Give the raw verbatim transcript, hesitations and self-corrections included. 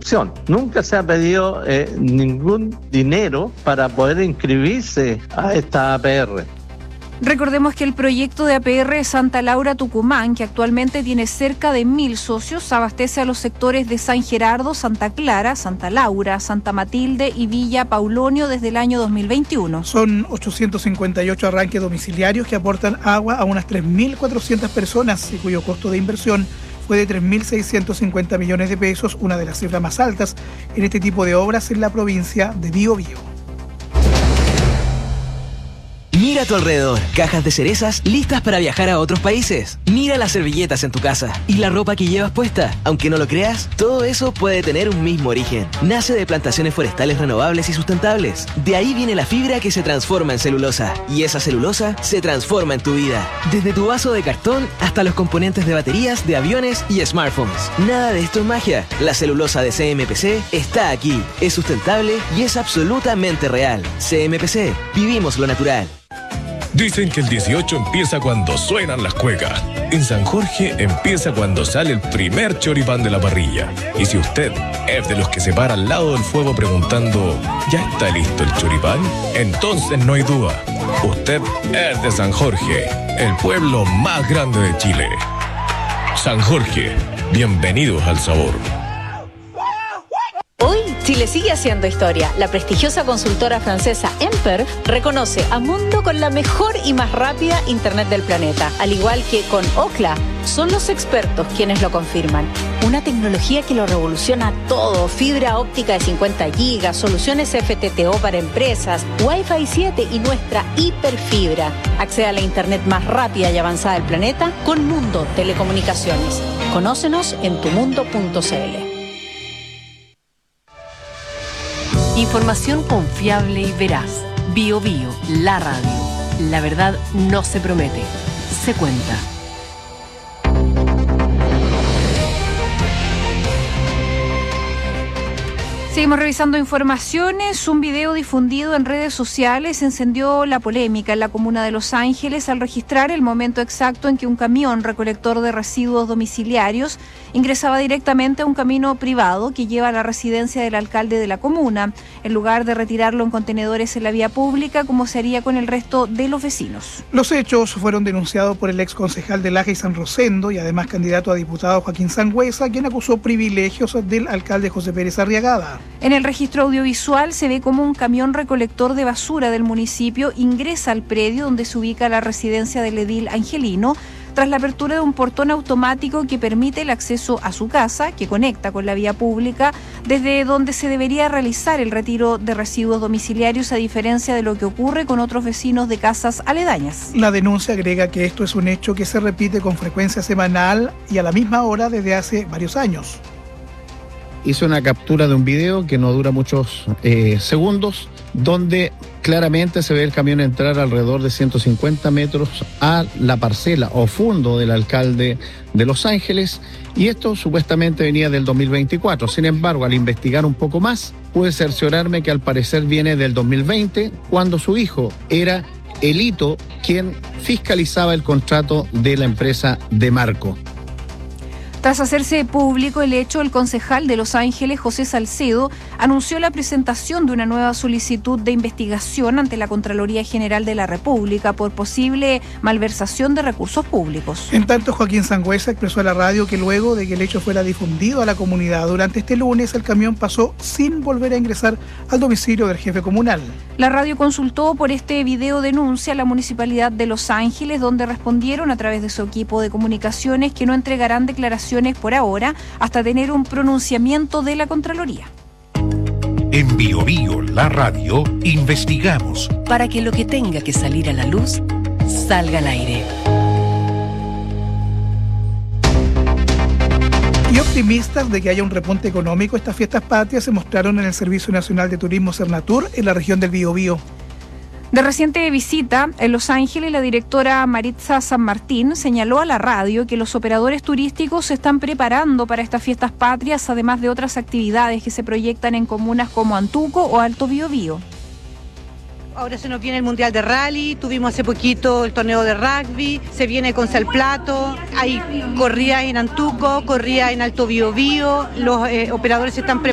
inscripción. Nunca se ha pedido eh, ningún dinero para poder inscribirse a esta A P R. Recordemos que el proyecto de A P R Santa Laura Tucumán, que actualmente tiene cerca de mil socios, abastece a los sectores de San Gerardo, Santa Clara, Santa Laura, Santa Matilde y Villa Paulonio desde el año dos mil veintiuno. Son ochocientos cincuenta y ocho arranques domiciliarios que aportan agua a unas tres mil cuatrocientas personas y cuyo costo de inversión fue de tres mil seiscientos cincuenta millones de pesos, una de las cifras más altas en este tipo de obras en la provincia de Biobío. Mira a tu alrededor, cajas de cerezas listas para viajar a otros países. Mira las servilletas en tu casa y la ropa que llevas puesta. Aunque no lo creas, todo eso puede tener un mismo origen. Nace de plantaciones forestales renovables y sustentables. De ahí viene la fibra que se transforma en celulosa. Y esa celulosa se transforma en tu vida. Desde tu vaso de cartón hasta los componentes de baterías, de aviones y smartphones. Nada de esto es magia. La celulosa de C M P C está aquí. Es sustentable y es absolutamente real. C M P C. Vivimos lo natural. Dicen que el dieciocho empieza cuando suenan las cuecas. En San Jorge empieza cuando sale el primer choripán de la parrilla. Y si usted es de los que se para al lado del fuego preguntando ¿ya está listo el choripán? Entonces no hay duda. Usted es de San Jorge, el pueblo más grande de Chile. San Jorge, bienvenidos al sabor. Hoy, Chile sigue haciendo historia. La prestigiosa consultora francesa Emper reconoce a Mundo con la mejor y más rápida Internet del planeta. Al igual que con Ookla, son los expertos quienes lo confirman. Una tecnología que lo revoluciona todo. Fibra óptica de cincuenta gigas, soluciones F T T O para empresas, Wi-Fi siete y nuestra hiperfibra. Accede a la Internet más rápida y avanzada del planeta con Mundo Telecomunicaciones. Conócenos en tumundo punto c l. Información confiable y veraz. Biobío, la radio. La verdad no se promete, se cuenta. Seguimos revisando informaciones. Un video difundido en redes sociales encendió la polémica en la comuna de Los Ángeles al registrar el momento exacto en que un camión recolector de residuos domiciliarios ingresaba directamente a un camino privado que lleva a la residencia del alcalde de la comuna, en lugar de retirarlo en contenedores en la vía pública como se haría con el resto de los vecinos. Los hechos fueron denunciados por el ex concejal de Laja y San Rosendo y además candidato a diputado Joaquín Sangüesa, quien acusó privilegios del alcalde José Pérez Arriagada. En el registro audiovisual se ve cómo un camión recolector de basura del municipio ingresa al predio donde se ubica la residencia del edil Angelino, tras la apertura de un portón automático que permite el acceso a su casa, que conecta con la vía pública, desde donde se debería realizar el retiro de residuos domiciliarios, a diferencia de lo que ocurre con otros vecinos de casas aledañas. La denuncia agrega que esto es un hecho que se repite con frecuencia semanal y a la misma hora desde hace varios años. Hizo una captura de un video que no dura muchos eh, segundos, donde claramente se ve el camión entrar alrededor de ciento cincuenta metros a la parcela o fondo del alcalde de Los Ángeles, y esto supuestamente venía del dos mil veinticuatro. Sin embargo, al investigar un poco más, pude cerciorarme que al parecer viene del dos mil veinte, cuando su hijo era Elito quien fiscalizaba el contrato de la empresa de Marco. Tras hacerse público el hecho, el concejal de Los Ángeles, José Salcedo, anunció la presentación de una nueva solicitud de investigación ante la Contraloría General de la República por posible malversación de recursos públicos. En tanto, Joaquín Sangüesa expresó a la radio que luego de que el hecho fuera difundido a la comunidad durante este lunes, el camión pasó sin volver a ingresar al domicilio del jefe comunal. La radio consultó por este video denuncia a la Municipalidad de Los Ángeles, donde respondieron a través de su equipo de comunicaciones que no entregarán declaraciones por ahora hasta tener un pronunciamiento de la Contraloría. En Biobío, la radio, investigamos para que lo que tenga que salir a la luz salga al aire. Y optimistas de que haya un repunte económico, estas fiestas patrias se mostraron en el Servicio Nacional de Turismo Cernatur en la región del Biobío. De reciente visita en Los Ángeles, la directora Maritza San Martín señaló a la radio que los operadores turísticos se están preparando para estas fiestas patrias, además de otras actividades que se proyectan en comunas como Antuco o Alto Biobío. Ahora se nos viene el Mundial de Rally, tuvimos hace poquito el torneo de rugby, se viene con Salplato, hay corridas en Antuco, corridas en Alto Biobío, los eh, operadores se están preparando.